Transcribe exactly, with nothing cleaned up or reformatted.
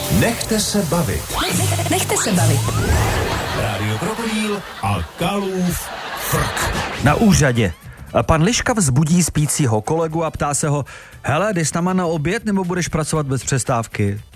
Nechte se bavit. Nech, nechte se bavit. Rádio Krokodýl a Kalův frk. Na úřadě. Pan Liška vzbudí spícího kolegu a ptá se ho: hele, jdeš s náma na oběd nebo budeš pracovat bez přestávky?